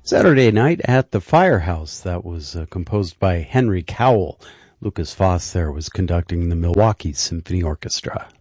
Saturday Night at the Firehouse. That was composed by Henry Cowell. Lucas Foss there was conducting the Milwaukee Symphony Orchestra.